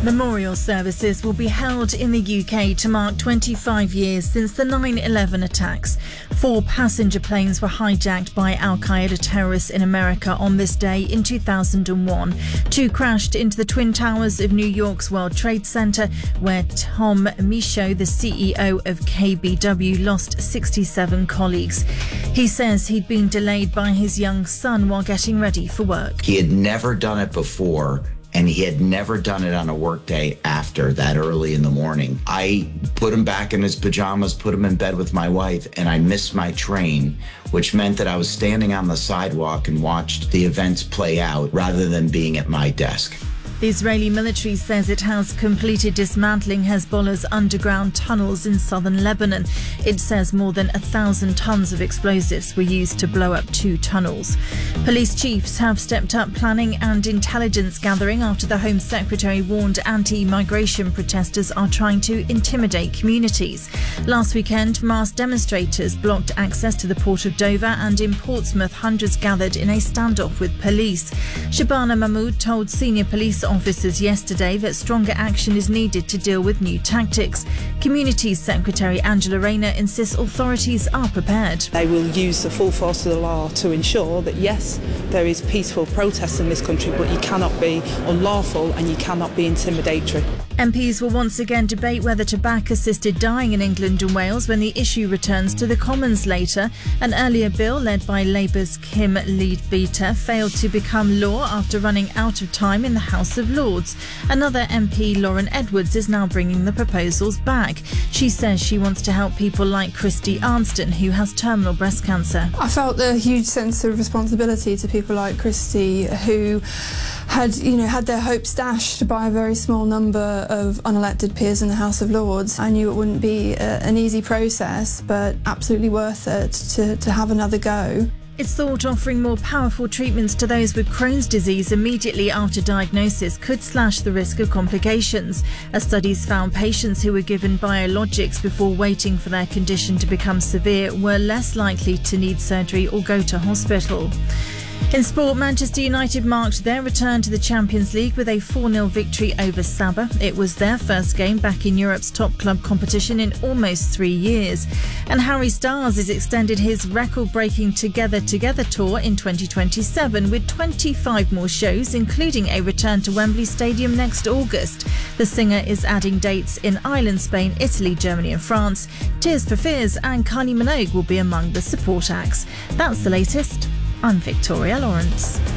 Memorial services will be held in the UK to mark 25 years since the 9/11 attacks. 4 passenger planes were hijacked by Al-Qaeda terrorists in America on this day in 2001. 2 crashed into the Twin Towers of New York's World Trade Center, where Tom Michaud, the CEO of KBW, lost 67 colleagues. He says he'd been delayed by his young son while getting ready for work. He had never done it before, and he had never done it on a work day after that early in the morning. I put him back in his pajamas, put him in bed with my wife, and I missed my train, which meant that I was standing on the sidewalk and watched the events play out rather than being at my desk. The Israeli military says it has completed dismantling Hezbollah's underground tunnels in southern Lebanon. It says more than 1,000 tons of explosives were used to blow up 2 tunnels. Police chiefs have stepped up planning and intelligence gathering after the Home Secretary warned anti-migration protesters are trying to intimidate communities. Last weekend, mass demonstrators blocked access to the port of Dover, and in Portsmouth, hundreds gathered in a standoff with police. Shabana Mahmood told senior police officers yesterday that stronger action is needed to deal with new tactics. Communities Secretary Angela Rayner insists authorities are prepared. They will use the full force of the law to ensure that, yes, there is peaceful protest in this country, but you cannot be unlawful and you cannot be intimidatory. MPs will once again debate whether to back assisted dying in England and Wales when the issue returns to the Commons later. An earlier bill led by Labour's Kim Leadbeater failed to become law after running out of time in the House of Lords. Another MP, Lauren Edwards, is now bringing the proposals back. She says she wants to help people like Christy Arnston, who has terminal breast cancer. I felt a huge sense of responsibility to people like Christy, who had their hopes dashed by a very small number of unelected peers in the House of Lords. I knew it wouldn't be an easy process, but absolutely worth it to have another go. It's thought offering more powerful treatments to those with Crohn's disease immediately after diagnosis could slash the risk of complications. A study's found patients who were given biologics before waiting for their condition to become severe were less likely to need surgery or go to hospital. In sport, Manchester United marked their return to the Champions League with a 4-0 victory over Sabah. It was their first game back in Europe's top club competition in almost 3 years. And Harry Styles has extended his record-breaking Together Together tour in 2027 with 25 more shows, including a return to Wembley Stadium next August. The singer is adding dates in Ireland, Spain, Italy, Germany and France. Tears for Fears and Kylie Minogue will be among the support acts. That's the latest. I'm Victoria Lawrence.